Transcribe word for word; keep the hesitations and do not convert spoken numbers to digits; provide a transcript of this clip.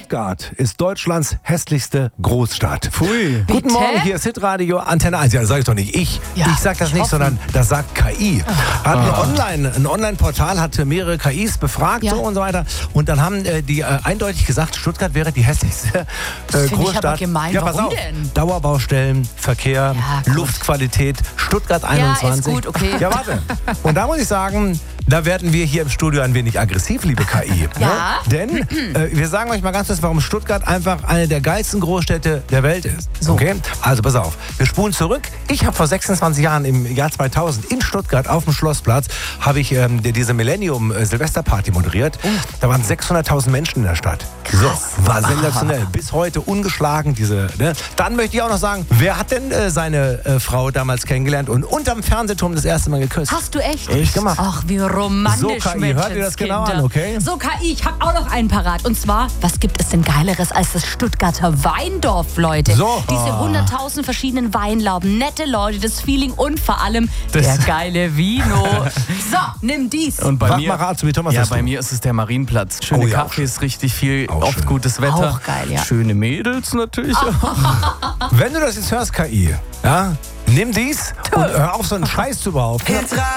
Stuttgart ist Deutschlands hässlichste Großstadt. Pfui. Guten Bitte? Morgen, hier ist Hitradio Antenne eins. Ja, das sage ich doch nicht ich. Ja, ich sage das ich nicht, hoffe. sondern das sagt K I. Hat ein Online, ein Online-Portal hat mehrere K Is befragt Ja. so und so weiter. Und dann haben äh, die äh, eindeutig gesagt, Stuttgart wäre die hässlichste äh, Das find ich Großstadt. aber gemein. Ja, pass Warum auf. denn? Dauerbaustellen, Verkehr, Ja, gut. Luftqualität, Stuttgart Ja, einundzwanzig. ist gut, okay. Ja, warte. Und da muss ich sagen, da werden wir hier im Studio ein wenig aggressiv, liebe K I. Ja. Ne? Denn äh, wir sagen euch mal ganz kurz, warum Stuttgart einfach eine der geilsten Großstädte der Welt ist. So. Okay? Also pass auf, wir spulen zurück. Ich habe vor sechsundzwanzig Jahren im Jahr zweitausend in Stuttgart auf dem Schlossplatz habe ich ähm, die- diese Millennium äh, Silvesterparty moderiert. Da waren sechshunderttausend Menschen in der Stadt. So, war sensationell. Bis heute ungeschlagen diese. Ne? Dann möchte ich auch noch sagen, wer hat denn äh, seine äh, Frau damals kennengelernt und unterm Fernsehturm das erste Mal geküsst? Hast du echt? Echt gemacht. Ach, wie romantisch, So, K I, hört ihr das genau Menschenskinder. an, okay? So, K I, ich habe auch noch einen parat. Und zwar, was gibt es denn Geileres als das Stuttgarter Weindorf, Leute? So. Diese hunderttausend verschiedenen Weinlauben, nette Leute, das Feeling und vor allem der geile Vino. So, nimm dies. Und bei Mach mir, mal Rat zu mir, Thomas. ja, hast bei du? mir ist es der Marienplatz. Schöne Oh ja, auch Cafés, richtig viel, Auch oft schön. gutes Wetter. Auch geil, ja. Schöne Mädels natürlich. Wenn du das jetzt hörst, K I, ja, nimm dies und hör auf, so einen Scheiß zu behaupten.